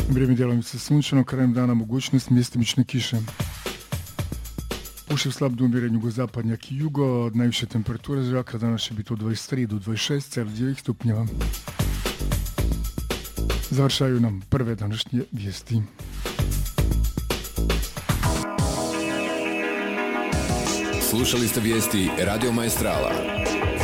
Vrijeme djelomice sunčano, krajem dana mogućnost mjestimične kiše. Puše slab do umirenja jugozapadnjak i jugo, najviše temperature zraka danas će biti od 23 do 26 Celzijevih stupnjeva. Završaju nam prve današnje vijesti. Slušali ste vijesti Radio Maestrala.